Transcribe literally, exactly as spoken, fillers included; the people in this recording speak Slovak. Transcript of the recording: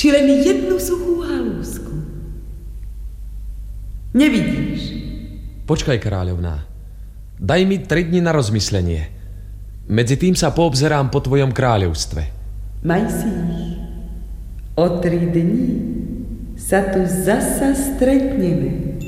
či len jednu suchú halúsku. Nevidíš? Počkaj, kráľovná. Daj mi tri dni na rozmyslenie. Medzi tým sa poobzerám po tvojom kráľovstve. Maj si ich. O tri dni sa tu zasa stretneme.